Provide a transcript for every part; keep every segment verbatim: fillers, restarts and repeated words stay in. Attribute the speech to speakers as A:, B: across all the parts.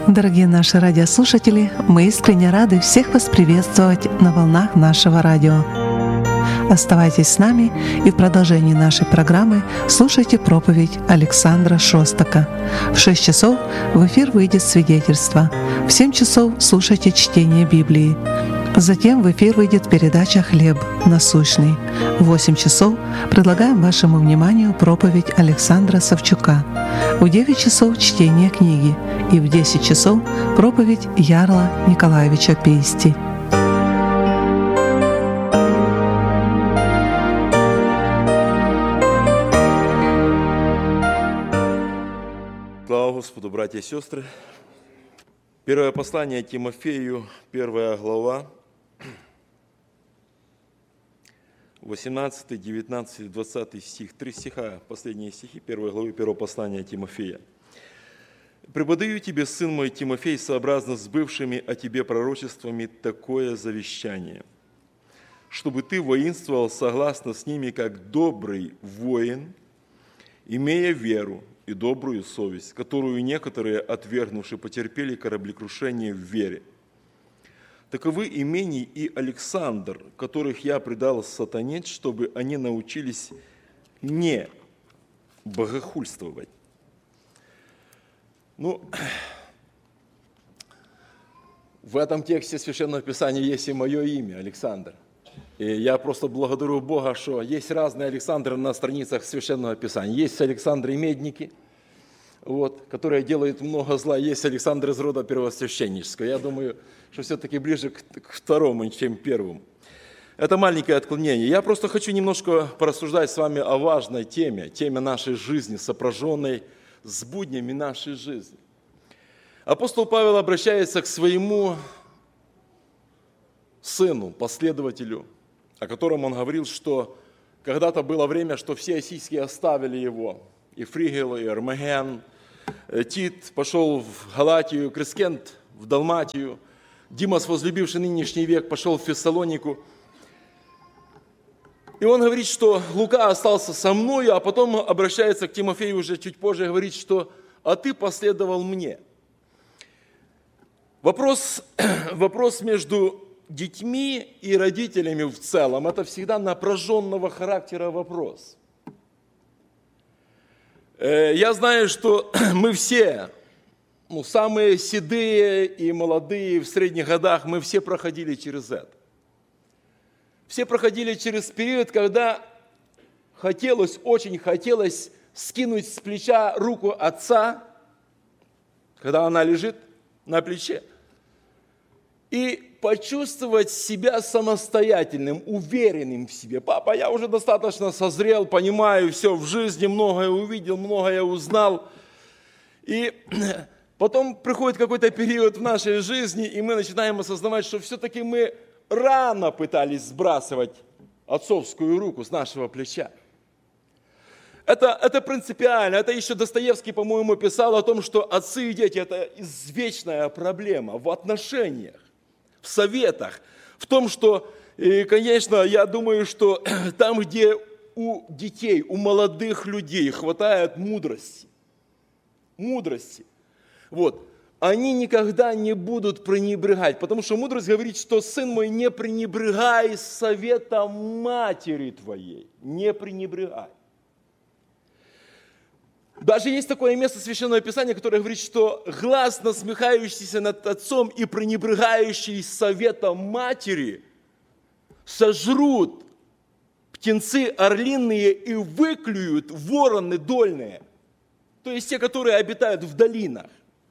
A: Дорогие наши радиослушатели, мы искренне рады всех вас приветствовать на волнах нашего радио. Оставайтесь с нами и в продолжении нашей программы слушайте проповедь Александра Шостака. В шесть часов в эфир выйдет свидетельство. В семь часов слушайте чтение Библии. Затем в эфир выйдет передача «Хлеб насущный». В восемь часов предлагаем вашему вниманию проповедь Александра Савчука. В девять часов чтение книги и в десять часов проповедь Ярла Николаевича Пейсти.
B: Слава Господу, братья и сестры. Первое послание Тимофею, первая глава, восемнадцатый, девятнадцатый, двадцатый стих, три стиха, последние стихи первой главы первого послания Тимофея. «Преподаю тебе, сын мой Тимофей, сообразно с бывшими о тебе пророчествами, такое завещание, чтобы ты воинствовал согласно с ними, как добрый воин, имея веру и добрую совесть, которую некоторые, отвергнувши, потерпели кораблекрушение в вере. Таковы Имений и Александр, которых я предал сатане, чтобы они научились не богохульствовать». Ну, в этом тексте Священного Писания есть и мое имя, Александр. И я просто благодарю Бога, что есть разные Александры на страницах Священного Писания. Есть Александры Медники, вот, которые делают много зла. Есть Александр из рода первосвященнического. Я думаю, что все-таки ближе к, к второму, чем первому. Это маленькое отклонение. Я просто хочу немножко порассуждать с вами о важной теме, теме нашей жизни, сопряженной с буднями нашей жизни. Апостол Павел обращается к своему сыну, последователю, о котором он говорил, что когда-то было время, что все осийские оставили его, и Фригел, и Эрмоген, Тит пошел в Галатию, Крескент в Далматию, Димас, возлюбивший нынешний век, пошел в Фессалонику. И он говорит, что Лука остался со мною, а потом обращается к Тимофею уже чуть позже и говорит, что «а ты последовал мне». Вопрос, вопрос между детьми и родителями в целом – это всегда напряженного характера вопрос. Я знаю, что мы все, ну, самые седые и молодые в средних годах, мы все проходили через это. Все проходили через период, когда хотелось, очень хотелось скинуть с плеча руку отца, когда она лежит на плече, и почувствовать себя самостоятельным, уверенным в себе. Папа, я уже достаточно созрел, понимаю все в жизни, многое увидел, многое узнал. И потом приходит какой-то период в нашей жизни, и мы начинаем осознавать, что все-таки мы рано пытались сбрасывать отцовскую руку с нашего плеча. Это, это принципиально. Это еще Достоевский, по-моему, писал о том, что отцы и дети – это извечная проблема в отношениях, в советах, в том, что, и, конечно, я думаю, что там, где у детей, у молодых людей хватает мудрости, мудрости, вот, они никогда не будут пренебрегать, потому что мудрость говорит, что сын мой, не пренебрегай советом матери твоей, не пренебрегай. Даже есть такое место Священного Писания, которое говорит, что глас, насмехающийся над отцом и пренебрегающий советом матери, сожрут птенцы орлиные и выклюют вороны дольные, то есть те, которые обитают в долинах.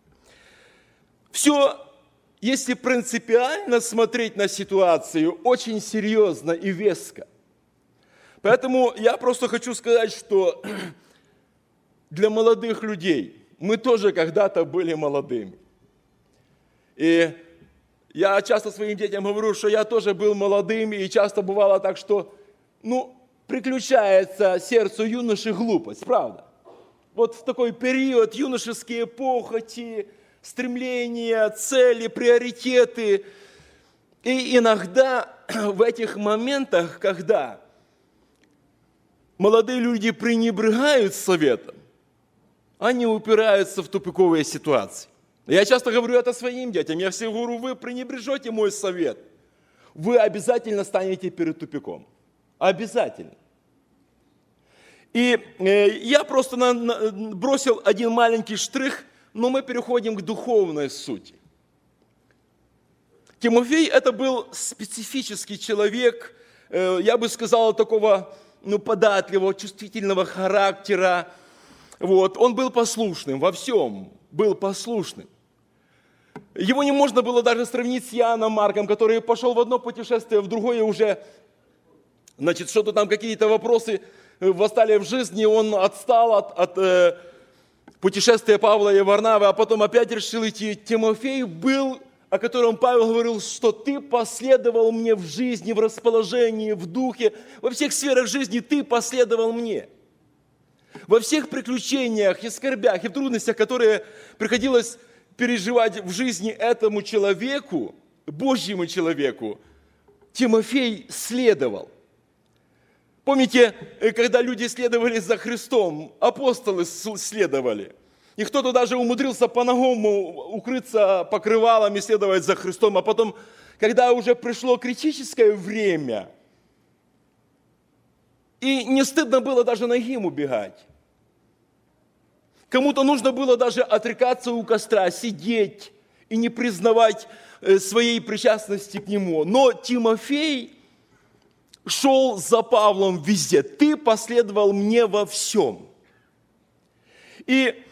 B: Все, если принципиально смотреть на ситуацию, очень серьезно и веско. Поэтому я просто хочу сказать, что для молодых людей мы тоже когда-то были молодыми. И я часто своим детям говорю, что я тоже был молодым, и часто бывало так, что, ну, приключается сердцу юноши глупость, правда? Вот в такой период юношеские похоти, стремления, цели, приоритеты. И иногда в этих моментах, когда молодые люди пренебрегают советом, они упираются в тупиковые ситуации. Я часто говорю это своим детям. Я всем говорю, вы пренебрежете мой совет. Вы обязательно станете перед тупиком. Обязательно. И э, я просто на, на, бросил один маленький штрих, но мы переходим к духовной сути. Тимофей это был специфический человек, э, я бы сказал, такого ну, податливого, чувствительного характера. Вот. Он был послушным во всем, был послушным. Его не можно было даже сравнить с Иоанном Марком, который пошел в одно путешествие, в другое уже, значит, что-то там, какие-то вопросы восстали в жизни, он отстал от, от э, путешествия Павла и Варнавы, а потом опять решил идти. Тимофей был, о котором Павел говорил, что ты последовал мне в жизни, в расположении, в духе, во всех сферах жизни ты последовал мне. Во всех приключениях и скорбях, и в трудностях, которые приходилось переживать в жизни этому человеку, Божьему человеку, Тимофей следовал. Помните, когда люди следовали за Христом, апостолы следовали, и кто-то даже умудрился по-ногому укрыться покрывалом и следовать за Христом, а потом, когда уже пришло критическое время, и не стыдно было даже нагим убегать, кому-то нужно было даже отрекаться у костра, сидеть и не признавать своей причастности к нему. Но Тимофей шел за Павлом везде. Ты последовал мне во всем. И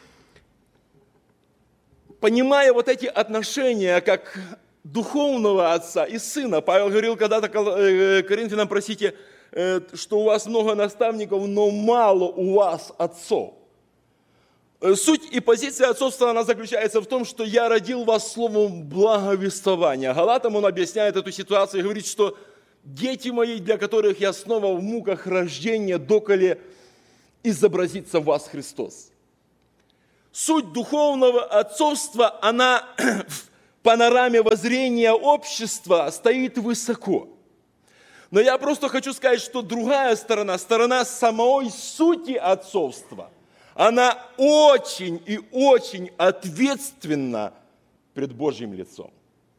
B: понимая вот эти отношения, как духовного отца и сына, Павел говорил когда-то Коринфянам, просите, что у вас много наставников, но мало у вас отцов. Суть и позиция отцовства, она заключается в том, что я родил вас словом благовествования. Галатам он объясняет эту ситуацию и говорит, что дети мои, для которых я снова в муках рождения, доколе изобразится в вас Христос. Суть духовного отцовства, она в панораме воззрения общества стоит высоко. Но я просто хочу сказать, что другая сторона, сторона самой сути отцовства, она очень и очень ответственна пред Божьим лицом.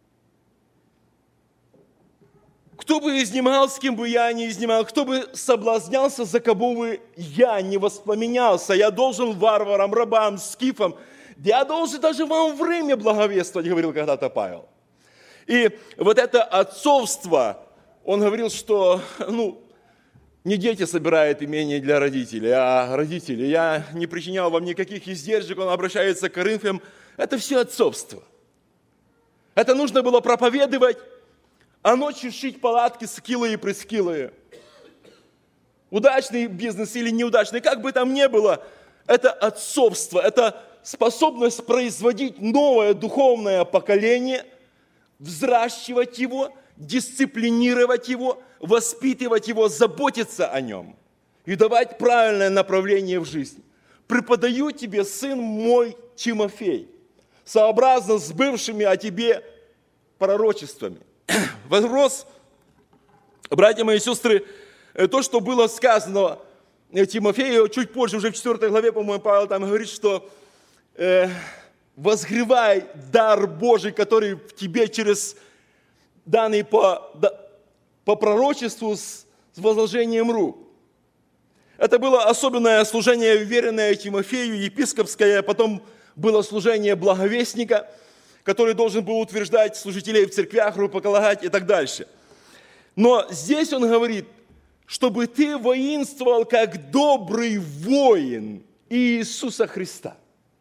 B: Кто бы изнемогал, с кем бы я не изнемогал, кто бы соблазнялся, за кого бы я не воспламенялся, я должен варварам, рабам, скифам, я должен даже вам в Риме благовествовать, говорил когда-то Павел. И вот это отцовство, он говорил, что, ну, не дети собирают имение для родителей, а родители. Я не причинял вам никаких издержек, он обращается к Коринфянам. Это все отцовство. Это нужно было проповедовать, а ночью шить палатки скилые и прескилые. Удачный бизнес или неудачный, как бы там ни было, это отцовство, это способность производить новое духовное поколение, взращивать его, дисциплинировать его, воспитывать его, заботиться о нем и давать правильное направление в жизнь. Преподаю тебе, сын мой Тимофей, сообразно с бывшими о тебе пророчествами. Вопрос, братья мои и сестры, то, что было сказано Тимофею, чуть позже, уже в четвёртой главе, по-моему, Павел там говорит, что э, возгревай дар Божий, который в тебе через данный по, по пророчеству с, с возложением рук. Это было особенное служение, уверенное Тимофею, епископское, потом было служение благовестника, который должен был утверждать служителей в церквях, рукополагать и так дальше. Но здесь он говорит, чтобы ты воинствовал, как добрый воин Иисуса Христа.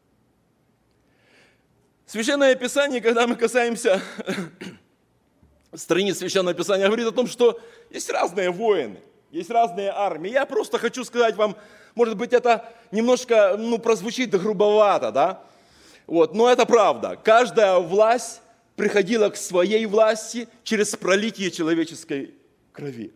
B: Священное Писание, когда мы касаемся страниц Священного Писания, говорит о том, что есть разные воины, есть разные армии. Я просто хочу сказать вам, может быть, это немножко ну, прозвучит грубовато, да? Вот, но это правда. Каждая власть приходила к своей власти через пролитие человеческой крови.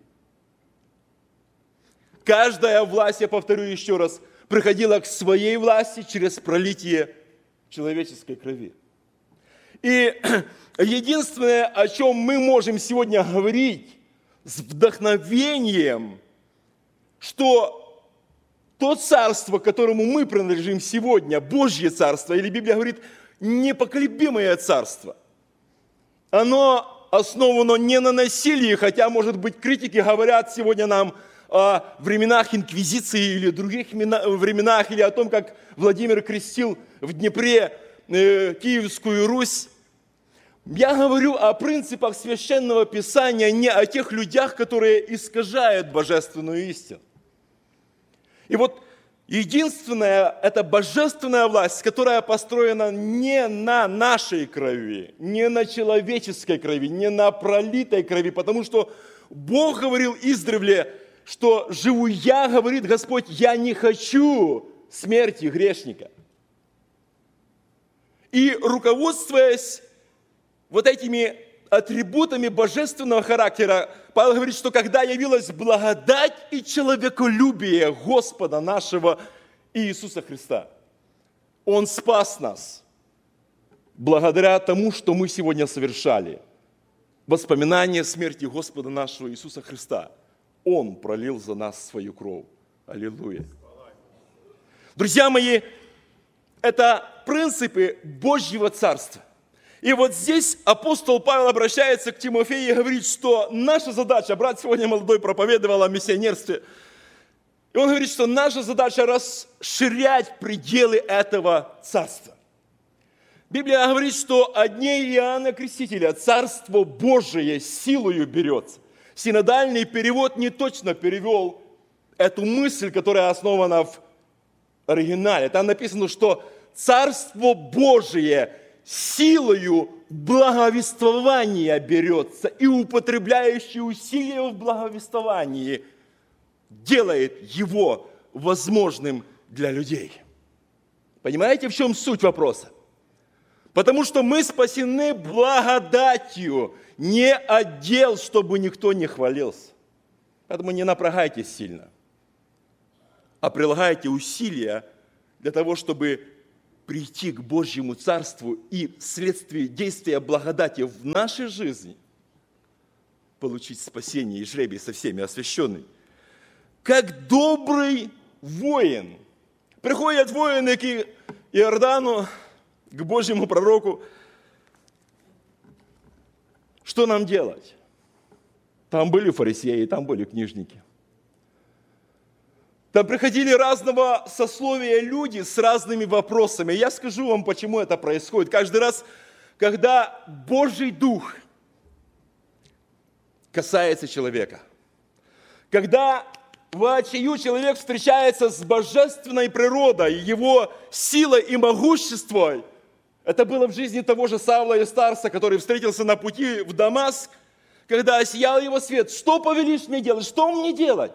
B: Каждая власть, я повторю еще раз, приходила к своей власти через пролитие человеческой крови. И единственное, о чем мы можем сегодня говорить с вдохновением, что то царство, которому мы принадлежим сегодня, Божье царство, или Библия говорит, непоколебимое царство, оно основано не на насилии, хотя, может быть, критики говорят сегодня нам о временах инквизиции или других временах, или о том, как Владимир крестил в Днепре э, Киевскую Русь. Я говорю о принципах Священного Писания, не о тех людях, которые искажают божественную истину. И вот единственная – это божественная власть, которая построена не на нашей крови, не на человеческой крови, не на пролитой крови, потому что Бог говорил издревле, что живу я, говорит Господь, я не хочу смерти грешника. И руководствуясь вот этими атрибутами божественного характера, Павел говорит, что когда явилась благодать и человеколюбие Господа нашего Иисуса Христа, Он спас нас благодаря тому, что мы сегодня совершали. Воспоминание смерти Господа нашего Иисуса Христа. Он пролил за нас свою кровь. Аллилуйя. Друзья мои, это принципы Божьего Царства. И вот здесь апостол Павел обращается к Тимофею и говорит, что наша задача, брат сегодня молодой проповедовал о миссионерстве, и он говорит, что наша задача расширять пределы этого царства. Библия говорит, что от дней Иоанна Крестителя Царство Божие силою берется. Синодальный перевод не точно перевел эту мысль, которая основана в оригинале. Там написано, что Царство Божие силою благовествования берется, и употребляющий усилия в благовествовании делает его возможным для людей. Понимаете, в чем суть вопроса? Потому что мы спасены благодатью, не от дел, чтобы никто не хвалился. Поэтому не напрягайтесь сильно, а прилагайте усилия для того, чтобы прийти к Божьему Царству и вследствие действия благодати в нашей жизни получить спасение и жребий со всеми освященный. Как добрый воин. Приходят воины к Иордану, к Божьему пророку. Что нам делать? Там были фарисеи, там были книжники. Там приходили разного сословия люди с разными вопросами. Я скажу вам, почему это происходит. Каждый раз, когда Божий Дух касается человека, когда воочию человек встречается с божественной природой, его силой и могуществом, это было в жизни того же Савла и Старса, который встретился на пути в Дамаск, когда осиял его свет. Что повелишь мне делать? Что мне делать?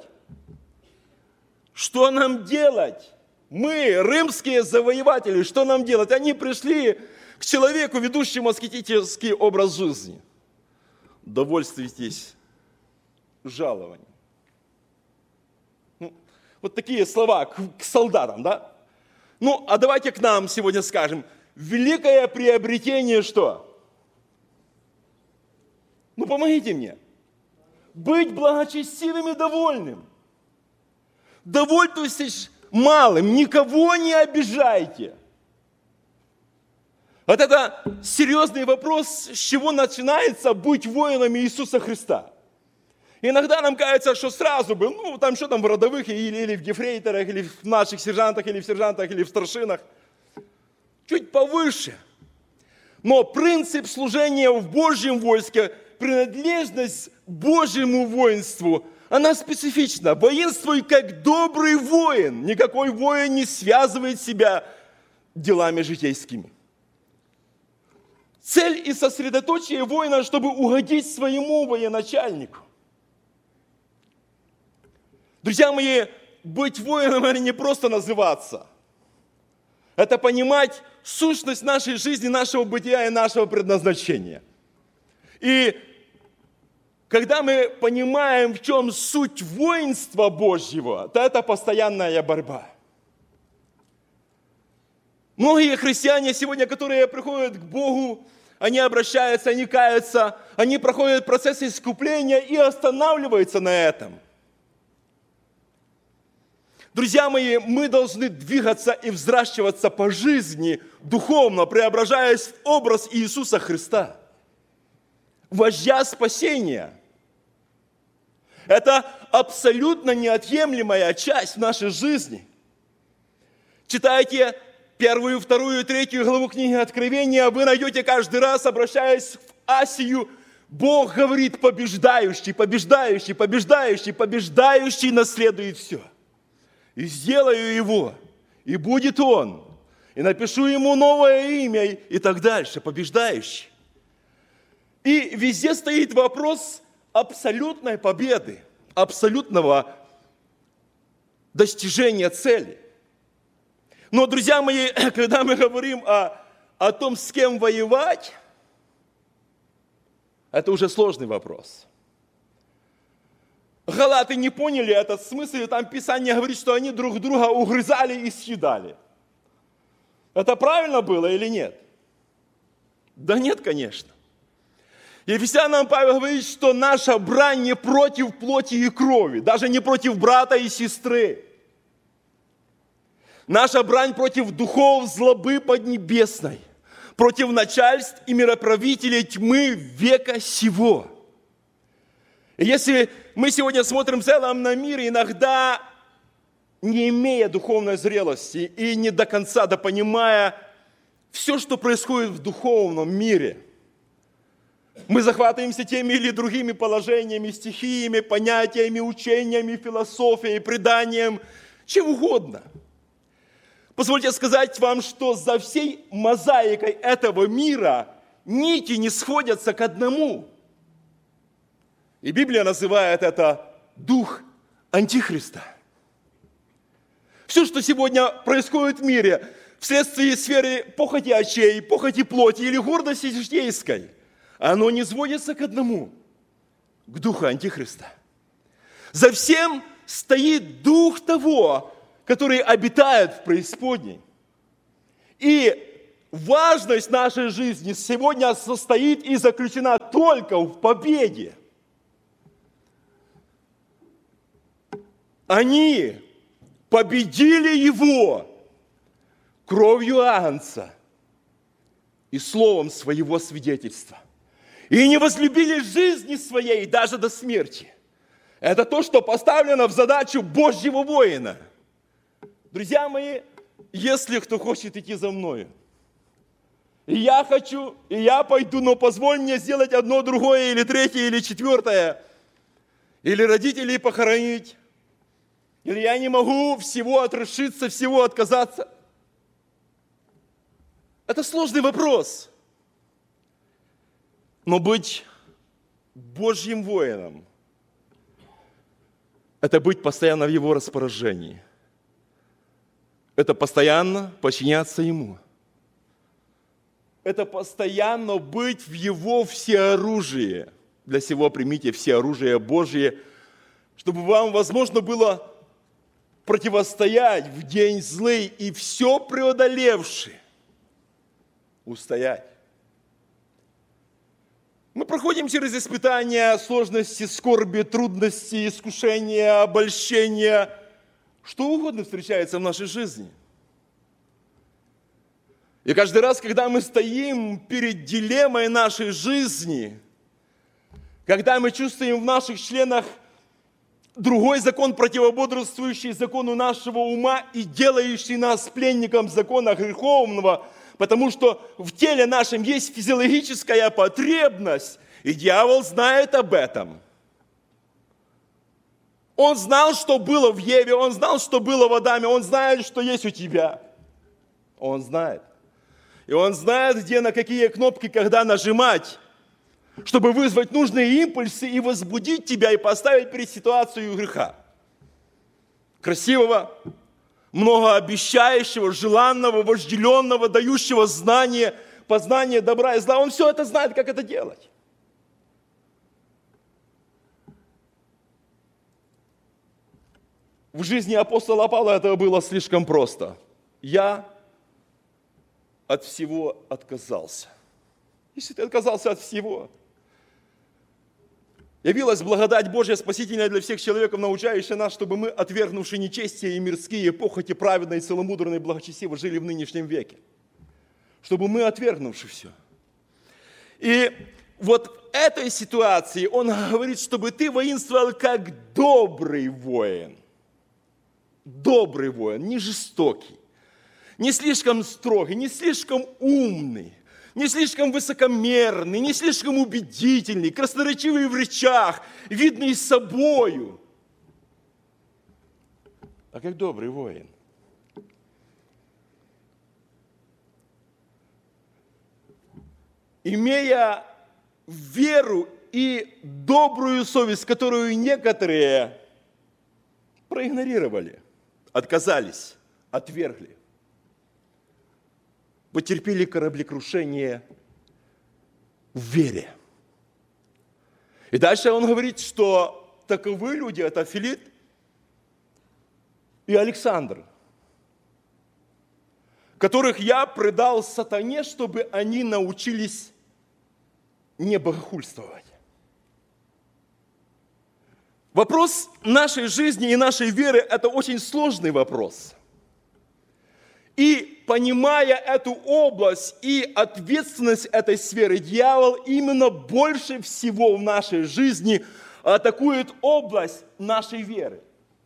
B: Что нам делать? Мы, римские завоеватели, что нам делать? Они пришли к человеку, ведущему аскетический образ жизни. Довольствуйтесь жалованием. Ну, вот такие слова к, к солдатам, да? Ну, а давайте к нам сегодня скажем. Великое приобретение что? Ну, помогите мне. Быть благочестивым и довольным. Довольствуйтесь малым, никого не обижайте. Вот это серьезный вопрос, с чего начинается быть воинами Иисуса Христа. Иногда нам кажется, что сразу бы, ну, там что там в родовых, или, или в гефрейторах, или в младших сержантах, или в сержантах, или в старшинах. Чуть повыше. Но принцип служения в Божьем войске, принадлежность Божьему воинству, она специфична. Воинствуй как добрый воин. Никакой воин не связывает себя делами житейскими. Цель и сосредоточие воина, чтобы угодить своему военачальнику. Друзья мои, быть воином – это не просто называться. Это понимать сущность нашей жизни, нашего бытия и нашего предназначения. И когда мы понимаем, в чем суть воинства Божьего, то это постоянная борьба. Многие христиане сегодня, которые приходят к Богу, они обращаются, они каются, они проходят процесс искупления и останавливаются на этом. Друзья мои, мы должны двигаться и взращиваться по жизни духовно, преображаясь в образ Иисуса Христа, вождя спасения. Это абсолютно неотъемлемая часть нашей жизни. Читайте первую, вторую, третью главу книги Откровения, вы найдете каждый раз, обращаясь в Асию, Бог говорит: побеждающий, побеждающий, побеждающий, побеждающий наследует все. И сделаю его, и будет он, и напишу ему новое имя, и так дальше, побеждающий. И везде стоит вопрос абсолютной победы, абсолютного достижения цели. Но, друзья мои, когда мы говорим о, о том, с кем воевать, это уже сложный вопрос. Галаты не поняли этот смысл, и там Писание говорит, что они друг друга угрызали и съедали. Это правильно было или нет? Да нет, конечно. Ефесянам Павел говорит, что наша брань не против плоти и крови, даже не против брата и сестры. Наша брань против духов злобы поднебесной, против начальств и мироправителей тьмы века сего. И если мы сегодня смотрим в целом на мир, иногда не имея духовной зрелости и не до конца допонимая все, что происходит в духовном мире, мы захватываемся теми или другими положениями, стихиями, понятиями, учениями, философией, преданием, чем угодно. Позвольте сказать вам, что за всей мозаикой этого мира нити не сходятся к одному. И Библия называет это дух Антихриста. Все, что сегодня происходит в мире, вследствие сферы похоти очей, похоти плоти или гордости житейской, оно не сводится к одному, к духу Антихриста. За всем стоит дух того, который обитает в преисподней. И важность нашей жизни сегодня состоит и заключена только в победе. Они победили его кровью агнца и словом своего свидетельства. И не возлюбили жизни своей даже до смерти. Это то, что поставлено в задачу Божьего воина. Друзья мои, если кто хочет идти за мною, и я хочу, и я пойду, но позволь мне сделать одно, другое, или третье, или четвертое, или родителей похоронить, или я не могу всего отрешиться, всего отказаться. Это сложный вопрос. Но быть Божьим воином – это быть постоянно в Его распоряжении. Это постоянно подчиняться Ему. Это постоянно быть в Его всеоружии. Для сего примите всеоружие Божие, чтобы вам возможно было противостоять в день злый и все преодолевши устоять. Мы проходим через испытания, сложности, скорби, трудности, искушения, обольщения. Что угодно встречается в нашей жизни. И каждый раз, когда мы стоим перед дилеммой нашей жизни, когда мы чувствуем в наших членах другой закон, противободрствующий закону нашего ума и делающий нас пленником закона греховного, потому что в теле нашем есть физиологическая потребность, и дьявол знает об этом. Он знал, что было в Еве, он знал, что было в Адаме, он знает, что есть у тебя. Он знает. И он знает, где, на какие кнопки, когда нажимать, чтобы вызвать нужные импульсы и возбудить тебя и поставить перед ситуацией греха. Красивого, многообещающего, желанного, вожделенного, дающего знания, познание добра и зла. Он все это знает, как это делать. В жизни апостола Павла это было слишком просто. Я от всего отказался. Если ты отказался от всего, Явилась благодать Божья, спасительная для всех человеков, научающая нас, чтобы мы, отвергнувши нечестие и мирские похоти, праведно и целомудренно и благочестиво жили в нынешнем веке. Чтобы мы, отвергнувши все. И вот в этой ситуации он говорит, чтобы ты воинствовал как добрый воин. Добрый воин, не жестокий, не слишком строгий, не слишком умный, не слишком высокомерный, не слишком убедительный, красноречивый в речах, видный собою, а как добрый воин. Имея веру и добрую совесть, которую некоторые проигнорировали, отказались, отвергли, потерпели кораблекрушение в вере. И дальше он говорит, что таковы люди, это Филипп и Александр, которых я предал сатане, чтобы они научились не богохульствовать. Вопрос нашей жизни и нашей веры – это очень сложный вопрос. И понимая эту область и ответственность этой сферы, дьявол именно больше всего в нашей жизни атакует область нашей веры.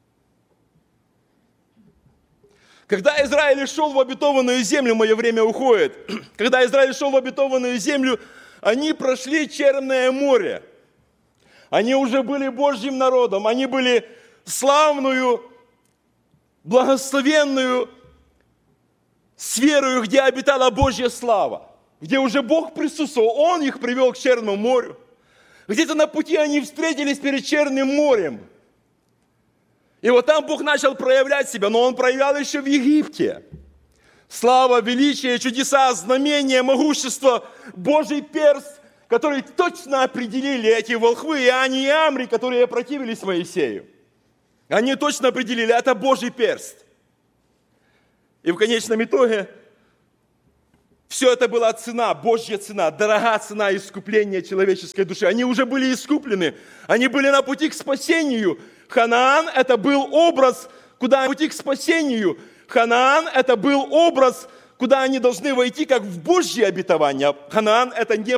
B: Когда Израиль шел в обетованную землю, мое время уходит, когда Израиль шел в обетованную землю, они прошли Черное море. Они уже были Божьим народом, они были славную, благословенную сферою, где обитала Божья слава, где уже Бог присутствовал, Он их привел к Черному морю. Где-то на пути они встретились перед Черным морем. И вот там Бог начал проявлять себя, но Он проявлял еще в Египте. Слава, величие, чудеса, знамения, могущество, Божий перст, который точно определили эти волхвы, Иоанни и Амри, которые противились Моисею. Они точно определили, это Божий перст. И в конечном итоге все это была цена, Божья цена, дорогая цена искупления человеческой души. Они уже были искуплены, они были на пути к спасению. Ханаан – это был образ, куда пути к спасению. Ханаан – это был образ, куда они должны войти, как в Божье обетование. Ханаан – это не